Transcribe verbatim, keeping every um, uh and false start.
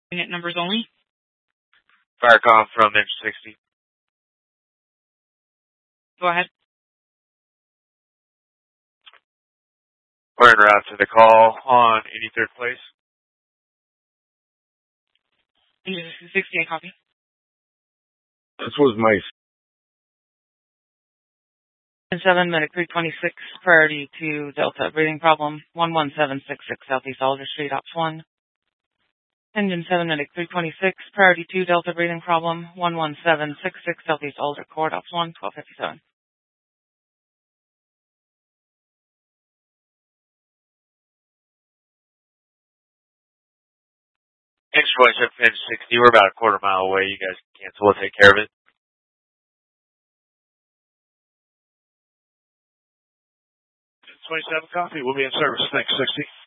Unit numbers only. Firecom from M sixty. Go ahead. We're en route to the call on eighty-third place. Unit sixty, I copy. This was my seven, Medic three twenty-six, priority to Delta, breathing problem, one one seven six six, Southeast Alder Street, Ops one. Engine seven, Medic three twenty-six, priority two Delta, breathing problem, one one seven six six, Southeast Alder Court, Ops one, twelve fifty-seven. Thanks for joining up M sixty. We're about a quarter mile away. You guys can cancel. We'll take care of it. twenty-seven copy. We'll be in service. Thanks, sixty.